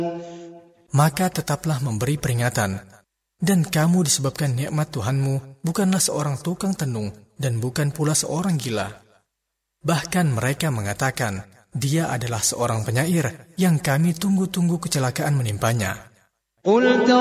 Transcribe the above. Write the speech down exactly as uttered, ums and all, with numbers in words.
Maka tetaplah memberi peringatan, dan kamu disebabkan nikmat Tuhanmu bukanlah seorang tukang tenung dan bukan pula seorang gila. Bahkan mereka mengatakan, dia adalah seorang penyair yang kami tunggu-tunggu kecelakaan menimpanya.